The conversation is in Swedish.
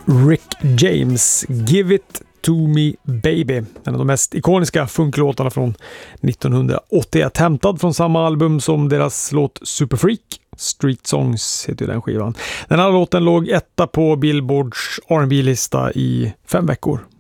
Rick James, Give It To Me Baby. En av de mest ikoniska funklåtarna från 1981, hämtad från samma album som deras låt Superfreak. Street Songs heter ju den skivan. Den här låten låg etta på Billboards R&B-lista i 5 veckor.